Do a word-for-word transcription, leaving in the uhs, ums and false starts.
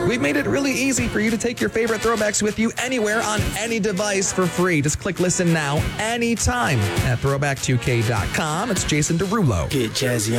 We've made it really easy for you to take your favorite throwbacks with you anywhere on any device for free. Just click listen now anytime at throwback two k dot com. It's Jason Derulo. Get jazzy